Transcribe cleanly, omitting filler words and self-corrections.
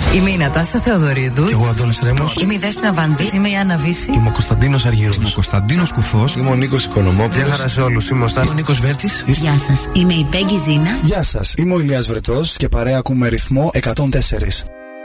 Είμαι η Νατάσα Θεοδωρίδου. Και εγώ Αντώνης Ρέμος. Είμαι η Δέσποινα Βανδύ. Είμαι η Άννα Βύση. Είμαι ο Κωνσταντίνος Αργύρος. Είμαι ο Κωνσταντίνος Κουφός. Είμαι ο Νίκος Οικονομόπουλος. Γεια χαρά σε όλους. Είμαι ο Νίκος Βέρτης. Γεια σας. Είμαι η Πέγγι Ζήνα. Γεια σας. Είμαι ο Ηλίας Βρετός και παρέα ακούμε Ρυθμό 104.